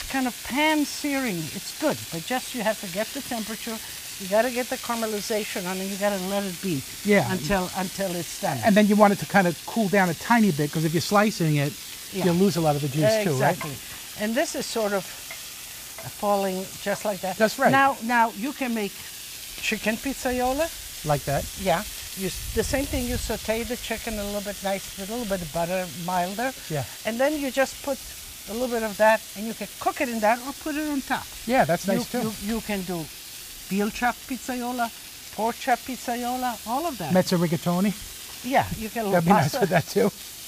kind of pan searing. It's good, but just you have to get the temperature. You got to get the caramelization on, and you got to let it be until it's done. And then you want it to kind of cool down a tiny bit, because if you're slicing it, you'll lose a lot of the juice too, right? Exactly. And this is sort of falling just like that. That's right. Now you can make chicken pizzaiola. Like that? Yeah. The same thing, you saute the chicken a little bit nice with a little bit of butter, milder. Yeah. And then you just put a little bit of that, and you can cook it in that or put it on top. Yeah, that's nice too. You can do veal chop pizzaiola, pork chop pizzaiola, all of that. Mezzo rigatoni? Yeah, you can. That'd be nice with that too.